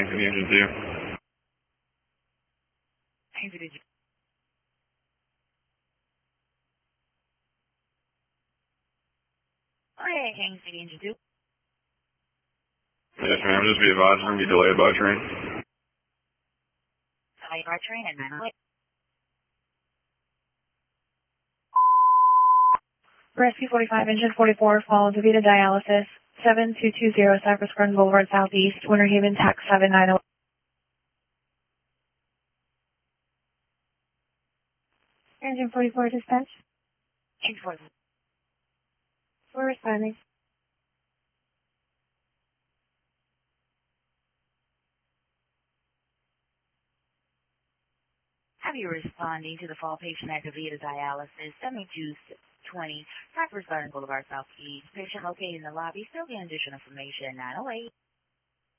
in the engine 2. Hank City Engine. Oh, yeah, Hank City Engine 2. Yes, ma'am. Just be advised, we're going to be delayed by train. Delayed by train at 908. Rescue 45, Engine 44, follow DaVita Dialysis, 7220 Cypress Glen Boulevard Southeast, Winter Haven, Tax 790. Engine 44, dispatch. Engine 44. We're responding. Have you responding to the fall patient at DaVita Dialysis, 7220 Cypress Garden Boulevard Southeast. Patient located in the lobby. Still getting additional information, 908.